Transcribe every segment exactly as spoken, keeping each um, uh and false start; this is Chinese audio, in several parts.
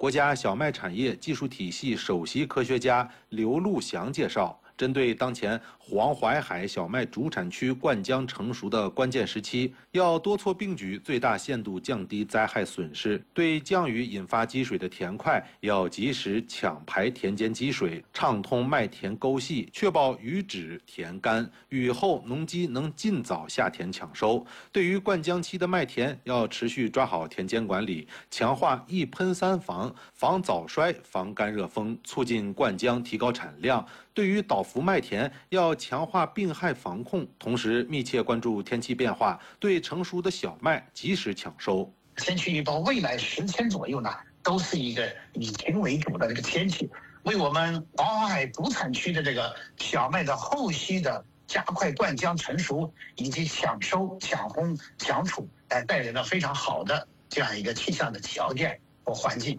国家小麦产业技术体系首席科学家刘路祥介绍，针对当前黄淮海小麦主产区灌浆成熟的关键时期，要多措并举，最大限度降低灾害损失。对降雨引发积水的田块，要及时抢排田间积水，畅通麦田沟隙，确保雨止田干。雨后，农机能尽早下田抢收。对于灌浆期的麦田，要持续抓好田间管理，强化一喷三防，防早衰、防干热风，促进灌浆，提高产量。对于倒伏麦田，要强化病害防控，同时密切关注天气变化，对成熟的小麦及时抢收。 天气预报未来十天左右呢，都是一个以晴为主的这个天气，为我们黄淮海主产区的这个小麦的后期的加快灌浆成熟以及抢收、抢烘、抢储，哎，带来了非常好的这样一个气象的条件和环境。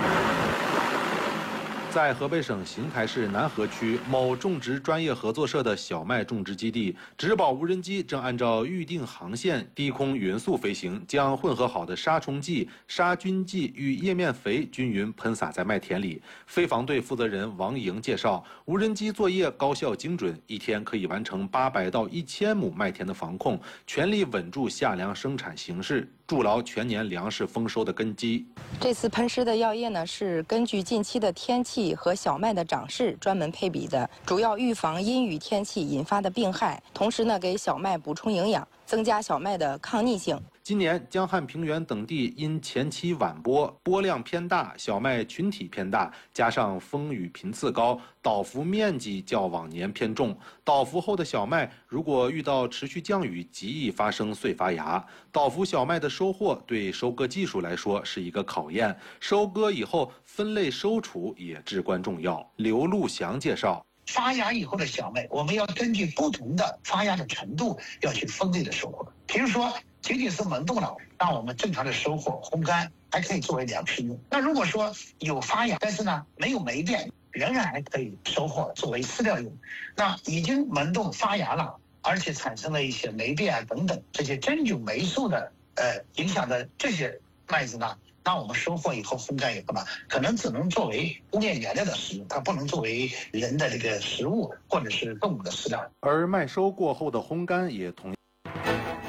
在河北省邢台市南河区某种植专业合作社的小麦种植基地，植保无人机正按照预定航线低空匀速飞行，将混合好的杀虫剂、杀菌剂与叶面肥均匀喷洒在麦田里。飞防队负责人王莹介绍，无人机作业高效精准，一天可以完成八百到一千亩麦田的防控，全力稳住夏粮生产形势，筑牢全年粮食丰收的根基。 这次喷施的药液呢，是根据近期的天气和小麦的长势专门配比的，主要预防阴雨天气引发的病害，同时呢，给小麦补充营养，增加小麦的抗逆性。 今年江汉平原等地因前期晚播，播量偏大，小麦群体偏大，加上风雨频次高，倒伏面积较往年偏重。倒伏后的小麦如果遇到持续降雨，极易发生碎发芽。倒伏小麦的收获对收割技术来说是一个考验，收割以后分类收储也至关重要。刘路祥介绍。 发芽以后的小麦，我们要根据不同的发芽的程度，要去分类的收获。比如说，仅仅是萌动了，让我们正常的收获烘干，还可以作为粮食用。那如果说有发芽，但是呢没有霉变，仍然还可以收获作为饲料用。那已经萌动发芽了，而且产生了一些霉变啊等等这些真菌霉素的呃影响的这些麦子呢，那我们收获以后烘干以后呢，可能只能作为工业原料的食用，它不能作为人的这个食物或者是动物的饲料。 而麦收过后的烘干也同样